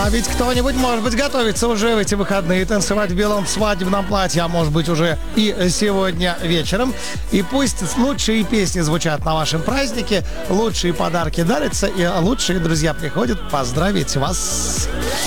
А ведь кто-нибудь, может быть, готовится уже в эти выходные танцевать в белом свадебном платье, а может быть уже и сегодня вечером. И пусть лучшие песни звучат на вашем празднике, лучшие подарки дарятся, и лучшие друзья приходят поздравить вас.